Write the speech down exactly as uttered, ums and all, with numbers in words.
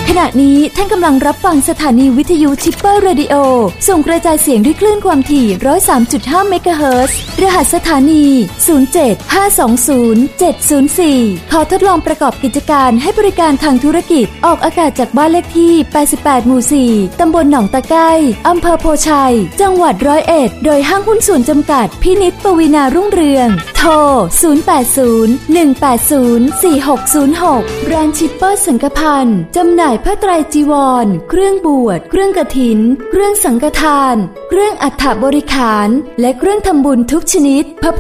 ขณะนี้ท่านกำลังรับฟังสถานีวิทยุชิปเปอร์เรดิโอส่งกระจายเสียงด้วยคลื่นความถี่ หนึ่งร้อยสามจุดห้า เมกะเฮิรตซ์รหัสสถานี ศูนย์ เจ็ด ห้า สอง ศูนย์ เจ็ด ศูนย์ สี่ ขอทดลองประกอบกิจการให้บริการทางธุรกิจออกอากาศจากบ้านเลขที่ แปดสิบแปด หมู่ สี่ ตำบลหนองตะไคร้อำเภอโพชัยจังหวัดร้อยเอ็ดโดยห้างหุ้นส่วนจำกัดพินิจปวีณารุ่งเรืองโทร ศูนย์ แปด ศูนย์ หนึ่ง แปด ศูนย์ สี่ หก ศูนย์ หก ร้านชิปเปอร์สังฆพันธ์จำหน่ายผ้าไตรจีวรเครื่องบวชเครื่องกฐินเครื่องสังฆทานเครื่องอัฐบริขารและเครื่องทำบุญทุกชนิดพระพุ